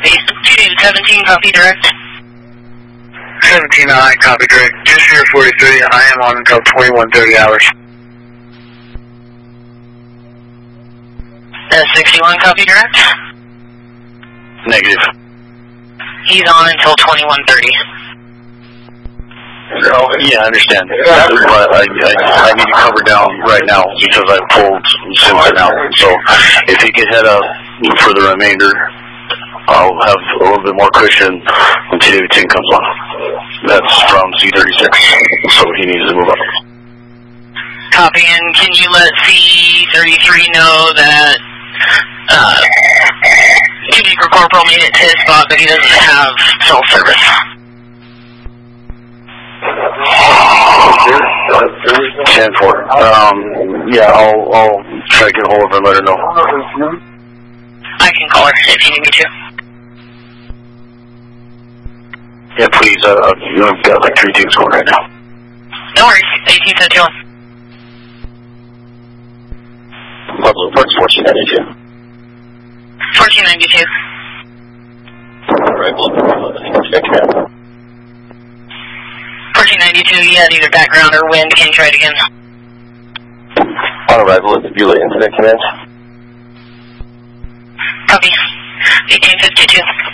Copy. 217, copy direct. 17-9, copy direct. Disregard 4030, I am on until 21:30 hours. 61, copy direct. Negative. He's on until 21:30. Yeah, I understand. But I need to cover down right now because I pulled Simpson out. So if he could head up for the remainder, I'll have a little bit more cushion when TW10 comes on. That's from C36, so he needs to move up. Copy, and can you let C33 know that 2-Acre Corporal made it to his spot, but he doesn't have cell service? 10-4. Yeah, I'll try to get a hold of her and let her know. I can call her if you need me to. Yeah, please. I've got like 3 things going right now. No worries. 1871. What's 1492? 1492. Alright, 1492, you had either background or wind. Can you try it again? On arrival at the Beulah Incident Command. Copy. 1852.